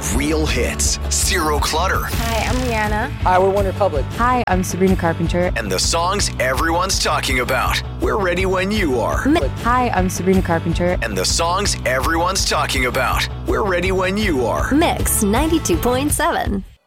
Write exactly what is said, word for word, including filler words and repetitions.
Real hits, zero clutter. Hi, I'm Rihanna. Hi, we're One Republic. Hi, I'm Sabrina Carpenter. And the songs everyone's talking about. We're ready when you are. Hi, I'm Sabrina Carpenter. And the songs everyone's talking about. We're ready when you are. Mix ninety-two point seven.